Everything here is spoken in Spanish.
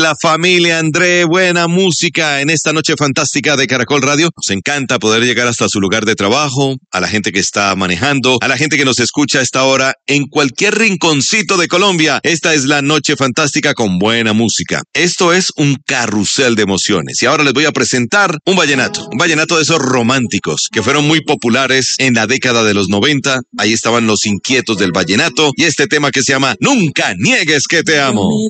La familia André, buena música en esta noche fantástica de Caracol Radio. Nos encanta poder llegar hasta su lugar de trabajo, a la gente que está manejando, a la gente que nos escucha a esta hora en cualquier rinconcito de Colombia. Esta es la noche fantástica con buena música. Esto es un carrusel de emociones y ahora les voy a presentar un vallenato de esos románticos que fueron muy populares en la década de los 90. Ahí estaban los inquietos del vallenato y este tema que se llama Nunca niegues que te amo.